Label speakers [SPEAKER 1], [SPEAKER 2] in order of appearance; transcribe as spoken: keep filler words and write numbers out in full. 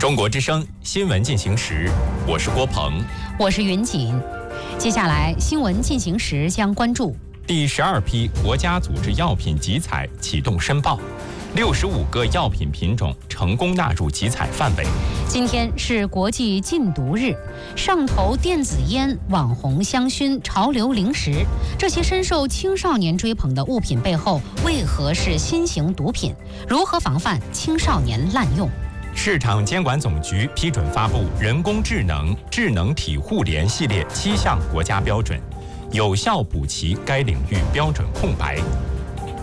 [SPEAKER 1] 中国之声新闻进行时，我是郭鹏，
[SPEAKER 2] 我是云锦。接下来新闻进行时将关注
[SPEAKER 1] 第十二批国家组织药品集采启动申报，六十五个药品品种成功纳入集采范围。
[SPEAKER 2] 今天是国际禁毒日，上头电子烟、网红香薰、潮流零食，这些深受青少年追捧的物品背后，为何是新型毒品？如何防范青少年滥用？
[SPEAKER 1] 市场监管总局批准发布人工智能智能体互联系列七项国家标准，有效补齐该领域标准空白。